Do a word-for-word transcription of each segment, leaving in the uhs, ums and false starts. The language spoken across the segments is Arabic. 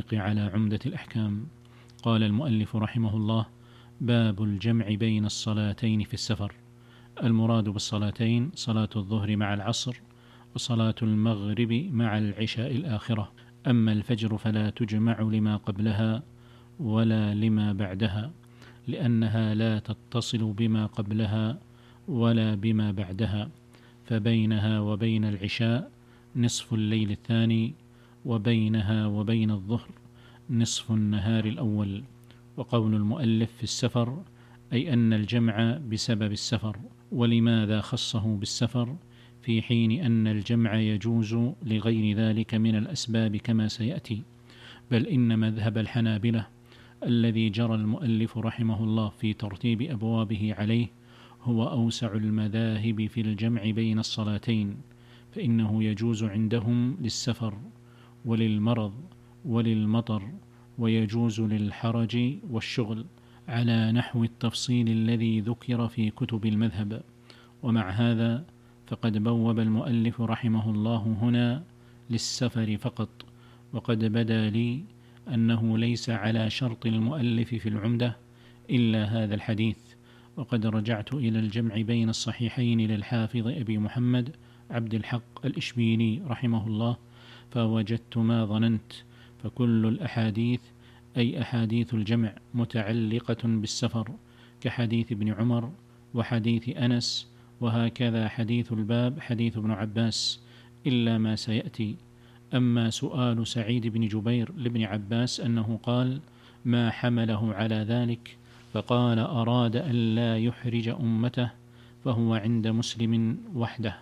التعليق على عمدة الأحكام. قال المؤلف رحمه الله: باب الجمع بين الصلاتين في السفر. المراد بالصلاتين صلاة الظهر مع العصر، وصلاة المغرب مع العشاء الآخرة. أما الفجر فلا تجمع لما قبلها ولا لما بعدها، لأنها لا تتصل بما قبلها ولا بما بعدها، فبينها وبين العشاء نصف الليل الثاني، وبينها وبين الظهر نصف النهار الأول. وقول المؤلف في السفر أي أن الجمع بسبب السفر. ولماذا خصه بالسفر في حين أن الجمع يجوز لغير ذلك من الأسباب كما سيأتي؟ بل إن مذهب الحنابلة الذي جرى المؤلف رحمه الله في ترتيب أبوابه عليه هو أوسع المذاهب في الجمع بين الصلاتين، فإنه يجوز عندهم للسفر وللمرض وللمطر، ويجوز للحرج والشغل، على نحو التفصيل الذي ذكر في كتب المذهب. ومع هذا فقد بوب المؤلف رحمه الله هنا للسفر فقط، وقد بدا لي أنه ليس على شرط المؤلف في العمدة إلا هذا الحديث. وقد رجعت إلى الجمع بين الصحيحين للحافظ أبي محمد عبد الحق الإشبيلي رحمه الله، فوجدت ما ظننت، فكل الأحاديث أي أحاديث الجمع متعلقة بالسفر، كحديث ابن عمر وحديث أنس، وهكذا حديث الباب حديث ابن عباس، إلا ما سيأتي. أما سؤال سعيد بن جبير لابن عباس أنه قال: ما حمله على ذلك؟ فقال: أراد أن لا يحرج أمته، فهو عند مسلم وحده.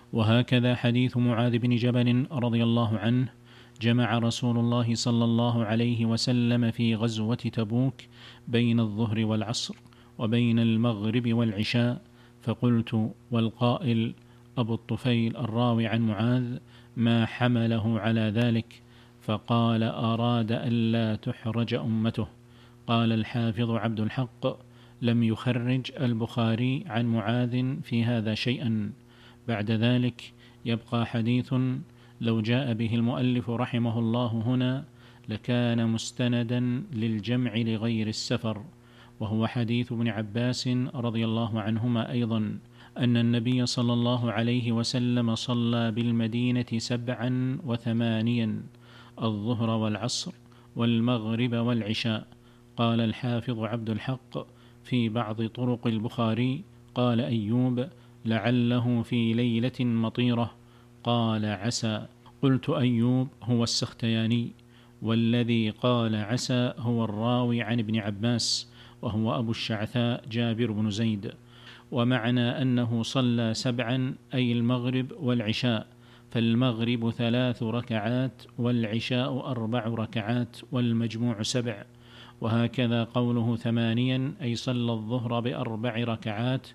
وهكذا حديث معاذ بن جبل رضي الله عنه: جمع رسول الله صلى الله عليه وسلم في غزوة تبوك بين الظهر والعصر وبين المغرب والعشاء. فقلت: والقائل أبو الطفيل الراوي عن معاذ ما حمله على ذلك؟ فقال: أراد ألا تحرج أمته. قال الحافظ عبد الحق: لم يخرج البخاري عن معاذ في هذا شيئا. بعد ذلك يبقى حديث لو جاء به المؤلف رحمه الله هنا لكان مستندا للجمع لغير السفر، وهو حديث ابن عباس رضي الله عنهما أيضا أن النبي صلى الله عليه وسلم صلى بالمدينة سبعا وثمانيا، الظهر والعصر والمغرب والعشاء. قال الحافظ عبد الحق في بعض طرق البخاري: قال أيوب: لعله في ليلة مطيرة. قال: عسى. قلت: أيوب هو السختياني، والذي قال عسى هو الراوي عن ابن عباس، وهو أبو الشعثاء جابر بن زيد. ومعنى أنه صلى سبعا أي المغرب والعشاء، فالمغرب ثلاث ركعات والعشاء أربع ركعات والمجموع سبع. وهكذا قوله ثمانيا أي صلى الظهر بأربع ركعات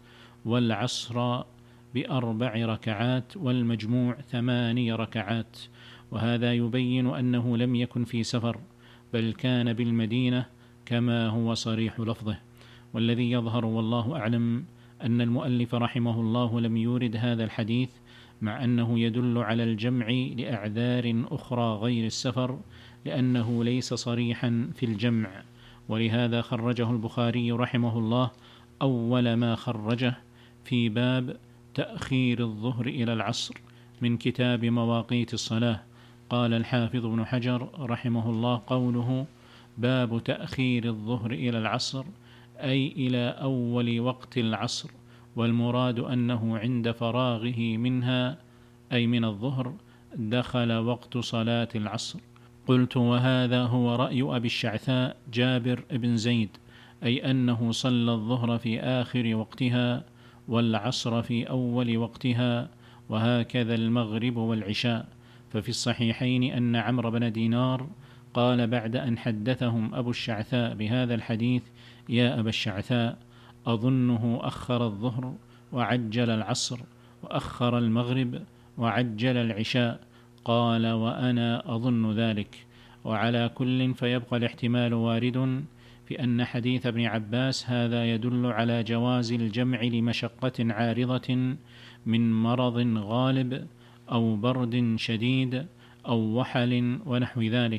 والعصر بأربع ركعات والمجموع ثماني ركعات. وهذا يبين أنه لم يكن في سفر، بل كان بالمدينة كما هو صريح لفظه. والذي يظهر والله أعلم أن المؤلف رحمه الله لم يورد هذا الحديث، مع أنه يدل على الجمع لأعذار أخرى غير السفر، لأنه ليس صريحا في الجمع. ولهذا خرجه البخاري رحمه الله أول ما خرجه في باب تأخير الظهر إلى العصر من كتاب مواقيت الصلاة. قال الحافظ ابن حجر رحمه الله: قوله باب تأخير الظهر إلى العصر أي إلى أول وقت العصر، والمراد أنه عند فراغه منها أي من الظهر دخل وقت صلاة العصر. قلت: وهذا هو رأي أبي الشعثاء جابر بن زيد، أي أنه صلى الظهر في آخر وقتها والعصر في أول وقتها، وهكذا المغرب والعشاء. ففي الصحيحين أن عمرو بن دينار قال بعد أن حدثهم أبو الشعثاء بهذا الحديث: يا أبا الشعثاء، أظنه أخر الظهر وعجل العصر، وأخر المغرب وعجل العشاء. قال: وأنا أظن ذلك. وعلى كل فيبقى الاحتمال وارد في أن حديث ابن عباس هذا يدل على جواز الجمع لمشقة عارضة من مرض غالب أو برد شديد أو وحل ونحو ذلك.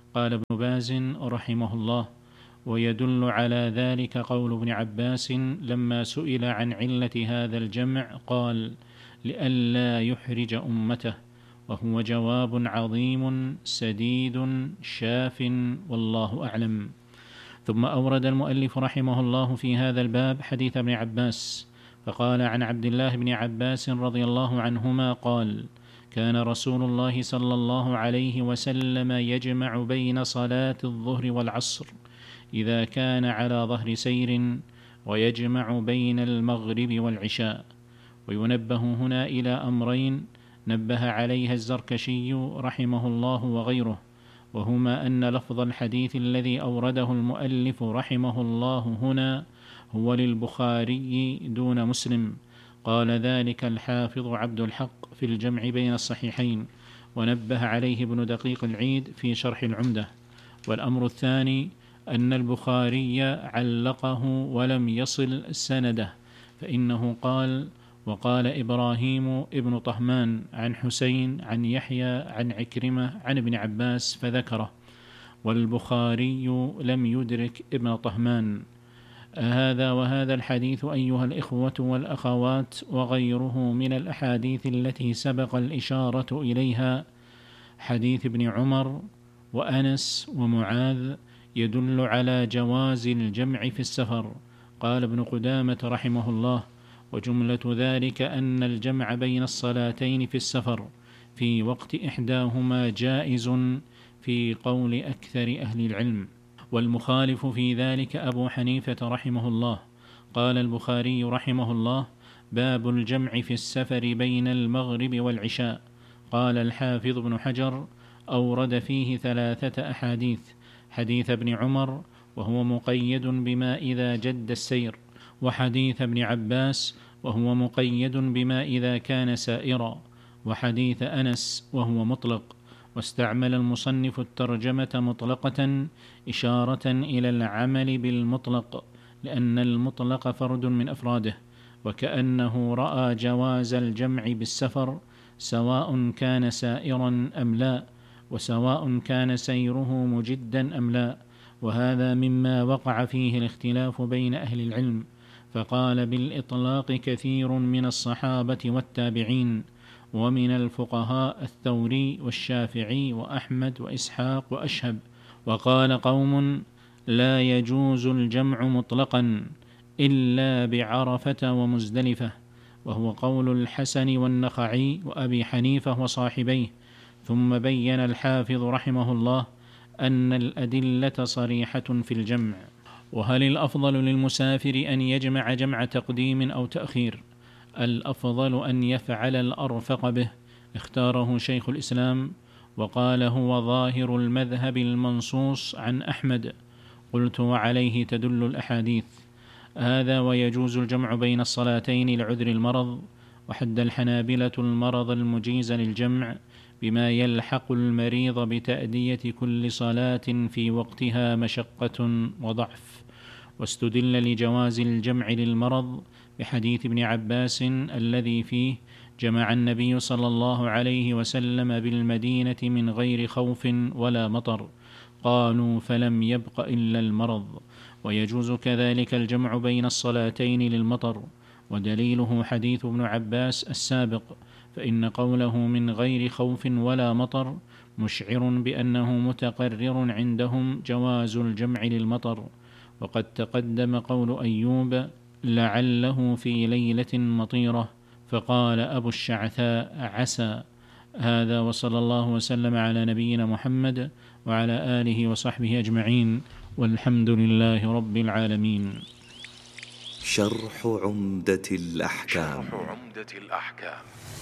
قال ابن باز رحمه الله: ويدل على ذلك قول ابن عباس لما سئل عن علة هذا الجمع قال: لئلا يحرج أمته، وهو جواب عظيم سديد شاف والله أعلم. ثم أورد المؤلف رحمه الله في هذا الباب حديث ابن عباس، فقال عن عبد الله بن عباس رضي الله عنهما قال: كان رسول الله صلى الله عليه وسلم يجمع بين صلاة الظهر والعصر إذا كان على ظهر سير، ويجمع بين المغرب والعشاء. وينبه هنا إلى أمرين نبه عليها الزركشي رحمه الله وغيره، وهما أن لفظ الحديث الذي أورده المؤلف رحمه الله هنا هو للبخاري دون مسلم. قال ذلك الحافظ عبد الحق في الجمع بين الصحيحين، ونبه عليه ابن دقيق العيد في شرح العمدة. والأمر الثاني أن البخاري علقه ولم يصل سنده، فإنه قال: وقال إبراهيم ابن طهمان عن حسين عن يحيى عن عكرمة عن ابن عباس فذكره، والبخاري لم يدرك ابن طهمان. هذا وهذا الحديث أيها الإخوة والأخوات وغيره من الأحاديث التي سبق الإشارة إليها، حديث ابن عمر وأنس ومعاذ، يدل على جواز الجمع في السفر. قال ابن قدامة رحمه الله: وجملة ذلك أن الجمع بين الصلاتين في السفر في وقت إحداهما جائز في قول أكثر أهل العلم، والمخالف في ذلك أبو حنيفة رحمه الله. قال البخاري رحمه الله: باب الجمع في السفر بين المغرب والعشاء. قال الحافظ ابن حجر: أورد فيه ثلاثة أحاديث: حديث ابن عمر وهو مقيد بما إذا جد السير، وحديث ابن عباس وهو مقيد بما إذا كان سائرا، وحديث أنس وهو مطلق. واستعمل المصنف الترجمة مطلقة إشارة إلى العمل بالمطلق، لأن المطلق فرد من أفراده، وكأنه رأى جواز الجمع بالسفر سواء كان سائرا أم لا، وسواء كان سيره مجدا أم لا. وهذا مما وقع فيه الاختلاف بين أهل العلم، فقال بالإطلاق كثير من الصحابة والتابعين، ومن الفقهاء الثوري والشافعي وأحمد وإسحاق وأشهب. وقال قوم: لا يجوز الجمع مطلقا إلا بعرفة ومزدلفة، وهو قول الحسن والنخعي وأبي حنيفة وصاحبيه. ثم بين الحافظ رحمه الله أن الأدلة صريحة في الجمع. وهل الأفضل للمسافر أن يجمع جمع تقديم أو تأخير؟ الأفضل أن يفعل الأرفق به، اختاره شيخ الإسلام، وقال هو ظاهر المذهب المنصوص عن أحمد. قلت: وعليه تدل الأحاديث. هذا ويجوز الجمع بين الصلاتين لعذر المرض. وحد الحنابلة المرض المجيز للجمع بما يلحق المريض بتأدية كل صلاة في وقتها مشقة وضعف. واستدل لجواز الجمع للمرض بحديث ابن عباس الذي فيه: جمع النبي صلى الله عليه وسلم بالمدينة من غير خوف ولا مطر. قالوا: فلم يبق إلا المرض. ويجوز كذلك الجمع بين الصلاتين للمطر، ودليله حديث ابن عباس السابق، فإن قوله من غير خوف ولا مطر مشعر بأنه متقرر عندهم جواز الجمع للمطر. وقد تقدم قول أيوب: لعله في ليلة مطيرة، فقال أبو الشعثاء: عسى. هذا، وصلى الله وسلم على نبينا محمد وعلى آله وصحبه أجمعين، والحمد لله رب العالمين. شرح عمدة الأحكام. شرح عمدة الأحكام.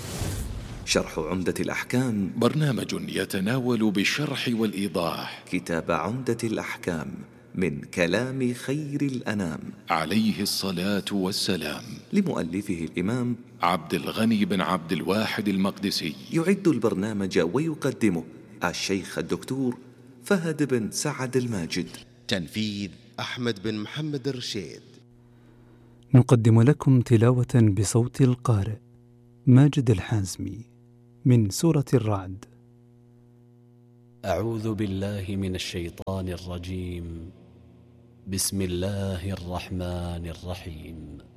شرح عمدة الأحكام برنامج يتناول بالشرح والإيضاح كتاب عمدة الأحكام من كلام خير الأنام عليه الصلاة والسلام، لمؤلفه الإمام عبد الغني بن عبد الواحد المقدسي. يعد البرنامج ويقدمه الشيخ الدكتور فهد بن سعد الماجد. تنفيذ أحمد بن محمد الرشيد. نقدم لكم تلاوة بصوت القارئ ماجد الحازمي من سورة الرعد. أعوذ بالله من الشيطان الرجيم. بسم الله الرحمن الرحيم.